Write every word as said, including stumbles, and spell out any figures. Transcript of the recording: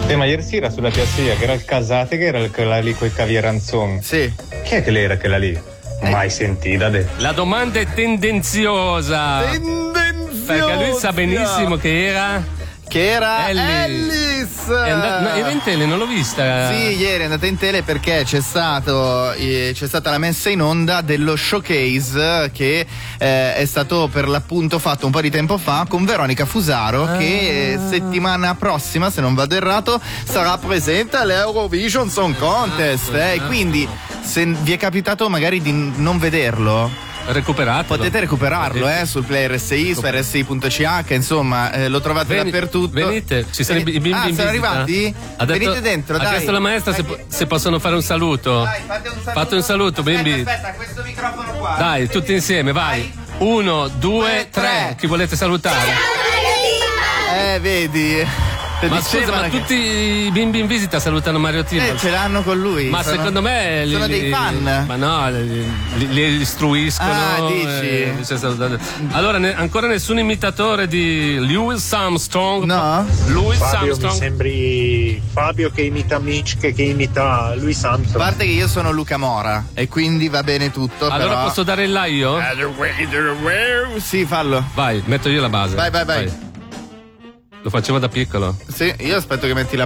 Eh, ma ieri sera sulla piazzeria che era il Casate, che era quella lì con i cavieranzon. Sì. Chi è che l'era quella lì? Eh. Mai sentita de. La domanda è tendenziosa. Tendenziosa. Perché lui sa benissimo che era. Che era Ellis. Ellis. È andata, no, era in tele, non l'ho vista. Sì, ieri è andata in tele perché c'è stato eh, c'è stata la messa in onda dello showcase che eh, è stato per l'appunto fatto un po' di tempo fa con Veronica Fusaro, ah. che eh, settimana prossima, se non vado errato, sarà presente all'Eurovision Song Contest. Ah. Eh, quindi se vi è capitato magari di non vederlo, recuperatelo. potete recuperarlo Potete. eh sul Play R S I, su R S I punto C H, insomma, eh, lo trovate Veni, dappertutto. Venite, ci sono Venite. i bimbi ah, in sono visita. arrivati? Ha detto, venite dentro, ha dai. Ha chiesto la maestra se, se possono fare un saluto. Dai, fate un saluto. Fate un saluto, aspetta, bimbi. Aspetta, questo microfono qua. Dai, tutti insieme, vai. Uno, due, tre. Chi volete salutare? Eh, vedi. Ma scusa, ma che... tutti i bimbi in visita salutano Mario Timor? Eh, ce l'hanno con lui. Ma sono... secondo me sono li, dei fan. Ma no, li, li, li istruiscono. Ah, dici? Eh, allora, ne, ancora nessun imitatore di Louis Armstrong? No. Louis Fabio, Armstrong. mi sembri Fabio che imita Mitch, che, che imita Louis Armstrong. A parte che io sono Luca Mora e quindi va bene tutto. Allora però... posso dare il là io? Sì, fallo. Vai, metto io la base. Vai, vai, vai. vai. Lo facevo da piccolo. Sì, io aspetto che metti la